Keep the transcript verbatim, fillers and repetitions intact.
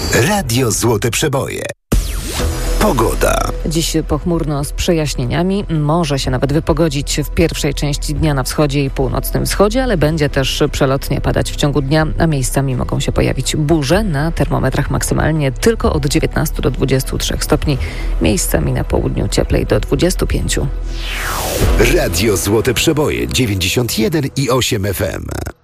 Radio Złote Przeboje. Pogoda. Dziś pochmurno z przejaśnieniami. Może się nawet wypogodzić w pierwszej części dnia na wschodzie i północnym wschodzie, ale będzie też przelotnie padać w ciągu dnia, a miejscami mogą się pojawić burze. Na termometrach maksymalnie tylko od dziewiętnastu do dwudziestu trzech stopni. Miejscami na południu cieplej do dwudziestu pięciu. Radio Złote Przeboje dziewięćdziesiąt jeden i osiem F M.